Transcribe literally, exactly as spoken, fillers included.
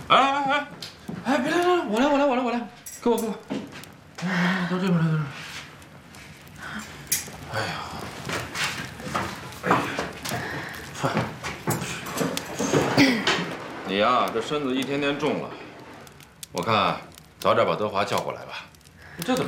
哎哎哎，哎，别来来，我来我来我来我来，给我给我，哎，到这边来到这边。哎呀，哎呀，快！你呀，这身子一天天重了，我看早点把德华叫过来吧。这怎么？